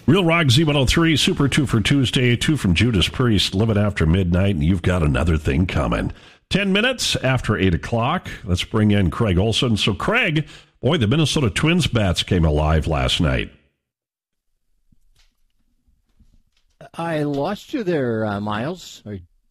Real Rock Z103, Super 2 for Tuesday, 2 from Judas Priest, Live It After Midnight, and you've got another thing coming. 10 minutes after 8 o'clock, let's bring in Craig Olson. So, Craig, boy, the Minnesota Twins bats came alive last night. I lost you there, Miles.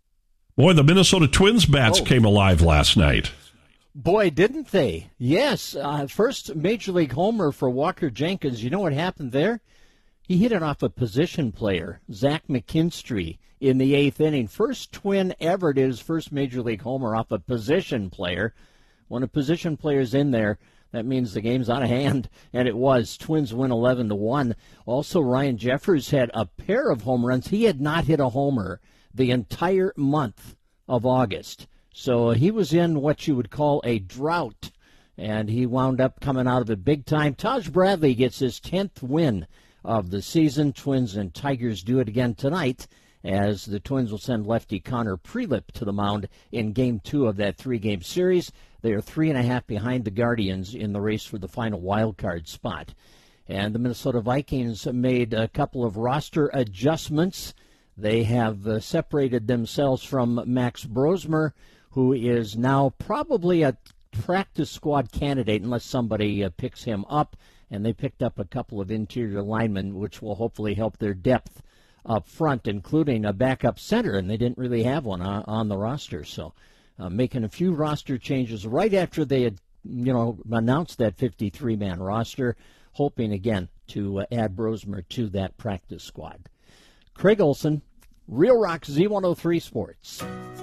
Boy, the Minnesota Twins bats came alive last night. Boy, didn't they? Yes. First Major League homer for Walker Jenkins. You know what happened there? He hit it off a position player, Zach McKinstry, in the 8th inning. First Twin ever did his first Major League homer off a position player. When a position player's in there, that means the game's out of hand, and it was. Twins win 11-1. Also, Ryan Jeffers had a pair of home runs. He had not hit a homer the entire month of August. So he was in what you would call a drought, and he wound up coming out of it big time. Taj Bradley gets his 10th win of the season. Twins and Tigers do it again tonight, as the Twins will send lefty Connor Prelip to the mound in Game 2 of that 3-game series. They are 3.5 behind the Guardians in the race for the final wild card spot. And the Minnesota Vikings made a couple of roster adjustments. They have separated themselves from Max Brosmer, who is now probably a practice squad candidate unless somebody picks him up. And they picked up a couple of interior linemen, which will hopefully help their depth up front, including a backup center, and they didn't really have one on the roster. So making a few roster changes right after they had, announced that 53-man roster, hoping again to add Brosmer to that practice squad. Craig Olson, Real Rock Z103 Sports.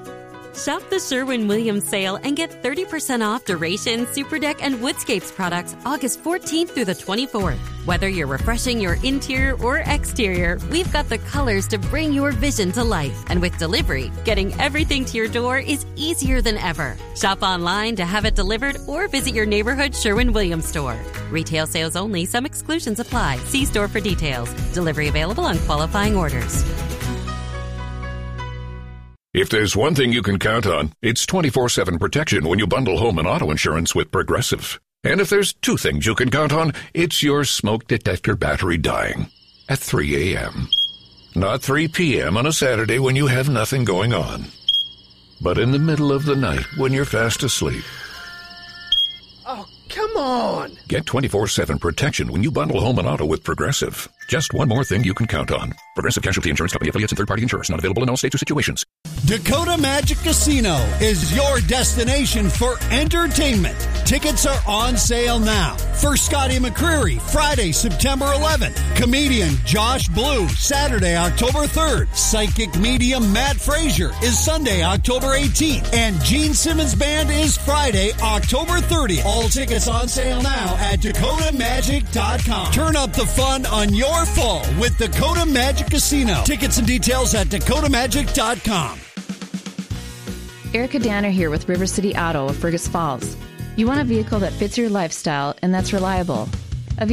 Shop the Sherwin-Williams sale and get 30% off Duration, Superdeck, and Woodscapes products August 14th through the 24th. Whether you're refreshing your interior or exterior, we've got the colors to bring your vision to life. And with delivery, getting everything to your door is easier than ever. Shop online to have it delivered or visit your neighborhood Sherwin-Williams store. Retail sales only. Some exclusions apply. See store for details. Delivery available on qualifying orders. If there's one thing you can count on, it's 24/7 protection when you bundle home and auto insurance with Progressive. And if there's two things you can count on, it's your smoke detector battery dying at 3 a.m. Not 3 p.m. on a Saturday when you have nothing going on, but in the middle of the night when you're fast asleep. Oh, come on! Get 24/7 protection when you bundle home and auto with Progressive. Just one more thing you can count on. Progressive Casualty Insurance Company, affiliates, and third-party insurers. Not available in all states or situations. Dakota Magic Casino is your destination for entertainment. Tickets are on sale now. For Scotty McCreery, Friday, September 11th. Comedian Josh Blue, Saturday, October 3rd. Psychic medium Matt Frazier is Sunday, October 18th. And Gene Simmons Band is Friday, October 30th. All tickets on sale now at DakotaMagic.com. Turn up the fun on your fall with Dakota Magic Casino. Tickets and details at DakotaMagic.com. Erica Danner here with River City Auto of Fergus Falls. You want a vehicle that fits your lifestyle and that's reliable.